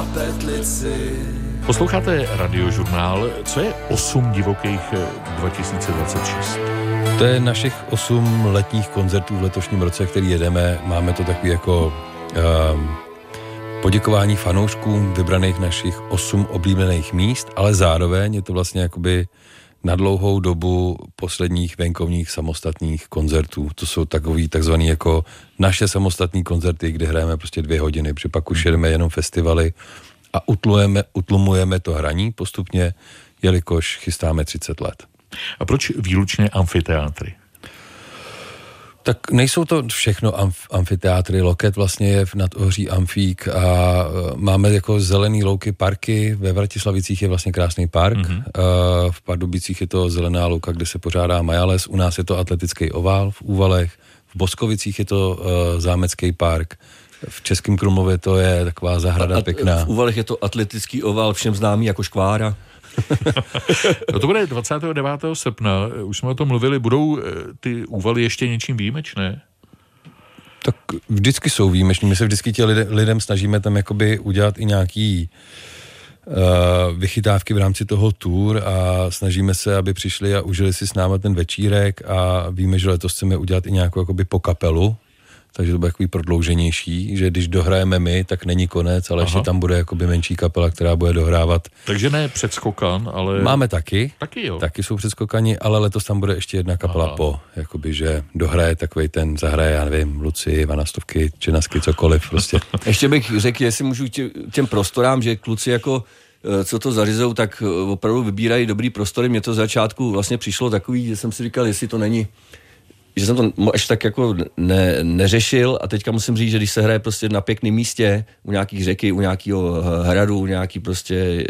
na petlici. Posloucháte Radiožurnál. Co je 8 divokých 2026? To je našich 8 letních koncertů v letošním roce, který jedeme. Máme to takový jako poděkování fanouškům vybraných našich 8 oblíbených míst, ale zároveň je to vlastně jakoby na dlouhou dobu posledních venkovních samostatných koncertů. To jsou takový takzvaný jako naše samostatní koncerty, kde hrajeme prostě 2 hodiny, protože pak už jedeme jenom festivaly a utlumujeme to hraní postupně, jelikož chystáme 30 let. A proč výlučně amfiteátry? Tak nejsou to všechno amfiteátry, Loket vlastně je nad Ohří amfík a máme jako zelený louky parky, ve Vratislavicích je vlastně krásný park, v Pardubicích je to zelená louka, kde se pořádá Majales, u nás je to atletický ovál v Úvalech, v Boskovicích je to zámecký park, v Českém Krumlově to je taková zahrada pěkná. V Úvalech je to atletický oval, všem známý jako Škvára. No to bude 29. srpna, už jsme o tom mluvili, budou ty Úvaly ještě něčím výjimečné? Tak vždycky jsou výjimeční, my se vždycky lidem snažíme tam jakoby udělat i nějaký vychytávky v rámci toho tour a snažíme se, aby přišli a užili si s námi ten večírek a víme, že letos chceme udělat i nějakou jakoby po kapelu, takže to bude takový prodlouženější, že když dohrajeme my, tak není konec, ale ještě tam bude jakoby menší kapela, která bude dohrávat. Takže ne předskokan, ale... Máme taky. Taky jo. Taky jsou předskokani, ale letos tam bude ještě jedna kapela jakoby, že dohraje takovej ten, zahraje, já nevím, Luci, Vanastovky, Čenasky, cokoliv prostě. Ještě bych řekl, jestli můžu těm prostorám, že kluci jako co to zařizou, tak opravdu vybírají dobrý prostory. Mně to z začátku vlastně přišlo takový, že jsem si říkal, jestli to není, že jsem to až tak jako neřešil a teďka musím říct, že když se hraje prostě na pěkném místě, u nějakých řeky, u nějakého hradu, u nějaký prostě,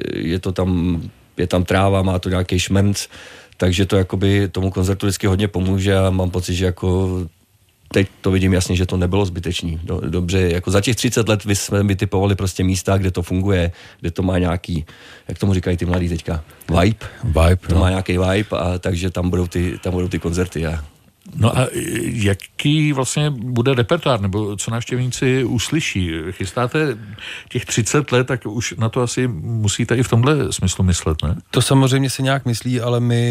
je tam tráva, má to nějaký šmemc, takže to jakoby tomu koncertu vždycky hodně pomůže a mám pocit, že jako teď to vidím jasně, že to nebylo zbytečný. Dobře, jako za těch 30 let jsme vytipovali prostě místa, kde to funguje, kde to má nějaký, jak tomu říkají ty mladí teďka, vibe. To má nějaký vibe a takže tam budou ty koncerty a no a jaký vlastně bude repertoár, nebo co návštěvníci uslyší? Chystáte těch 30 let, tak už na to asi musíte i v tomhle smyslu myslet, ne? To samozřejmě se nějak myslí, ale my